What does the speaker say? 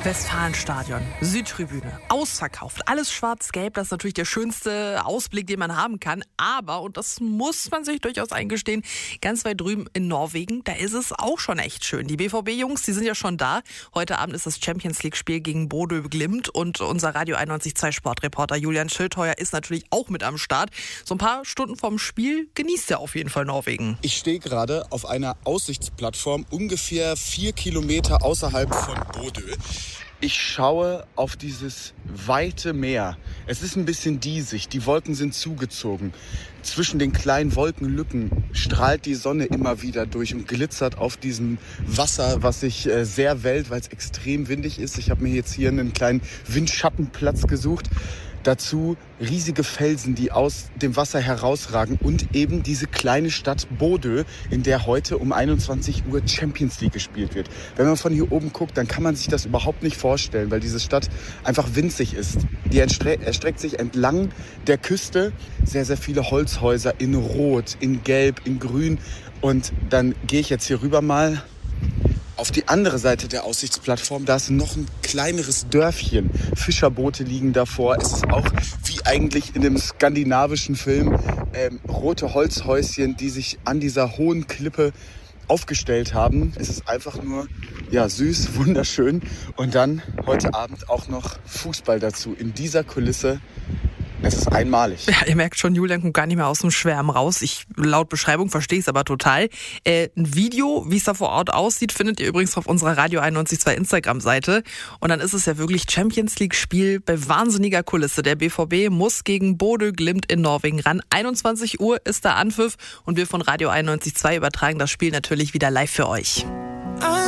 Westfalenstadion, Südtribüne, ausverkauft, alles schwarz-gelb, das ist natürlich der schönste Ausblick, den man haben kann. Aber, und das muss man sich durchaus eingestehen, ganz weit drüben in Norwegen, da ist es auch schon echt schön. Die BVB-Jungs, die sind ja schon da. Heute Abend ist das Champions-League-Spiel gegen Bodø Glimt und unser Radio 91.2 Sportreporter Julian Schildheuer ist natürlich auch mit am Start. So ein paar Stunden vorm Spiel genießt er auf jeden Fall Norwegen. Ich stehe gerade auf einer Aussichtsplattform, ungefähr 4 Kilometer außerhalb von Bodø. Ich schaue auf dieses weite Meer. Es ist ein bisschen diesig, die Wolken sind zugezogen. Zwischen den kleinen Wolkenlücken strahlt die Sonne immer wieder durch und glitzert auf diesem Wasser, was sich sehr wellt, weil es extrem windig ist. Ich habe mir jetzt hier einen kleinen Windschattenplatz gesucht. Dazu riesige Felsen, die aus dem Wasser herausragen und eben diese kleine Stadt Bodø, in der heute um 21 Uhr Champions League gespielt wird. Wenn man von hier oben guckt, dann kann man sich das überhaupt nicht vorstellen, weil diese Stadt einfach winzig ist. Die erstreckt sich entlang der Küste, sehr, sehr viele Holzhäuser in Rot, in Gelb, in Grün. Und dann gehe ich jetzt hier rüber mal auf die andere Seite der Aussichtsplattform. Da ist noch ein kleineres Dörfchen. Fischerboote liegen davor. Es ist auch wie eigentlich in dem skandinavischen Film rote Holzhäuschen, die sich an dieser hohen Klippe aufgestellt haben. Es ist einfach nur süß, wunderschön. Und dann heute Abend auch noch Fußball dazu in dieser Kulisse. Es ist einmalig. Ja, ihr merkt schon, Julian kommt gar nicht mehr aus dem Schwärmen raus. Ich laut Beschreibung verstehe es aber total. Ein Video, wie es da vor Ort aussieht, findet ihr übrigens auf unserer Radio 91.2 Instagram-Seite. Und dann ist es ja wirklich Champions League-Spiel bei wahnsinniger Kulisse. Der BVB muss gegen Bodø Glimt in Norwegen ran. 21 Uhr ist der Anpfiff und wir von Radio 91.2 übertragen das Spiel natürlich wieder live für euch.